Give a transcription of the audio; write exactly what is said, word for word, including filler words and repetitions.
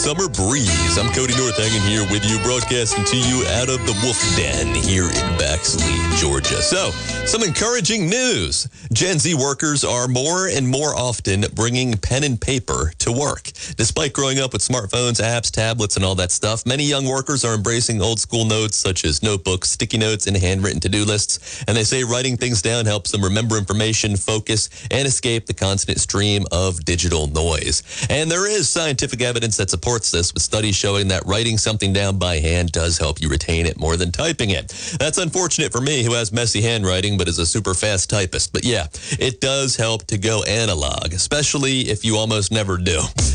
summer breeze. I'm Cody North hanging here with you, broadcasting to you out of the Wolf Den here in Baxley, Georgia. So, some encouraging news. Gen Z workers are more and more often bringing pen and paper to work. Despite growing up with smartphones, apps, tablets, and all that stuff, many young workers are embracing old school notes such as notebooks, sticky notes, and handwritten to-do lists. And they say writing things down helps them remember information, focus, and escape the constant stream of digital noise. And there is scientific evidence that supports this, with studies showing that writing something down by hand does help you retain it more than typing it. That's unfortunate for me, who has messy handwriting but is a super fast typist. But yeah, it does help to go analog, especially if you almost never do.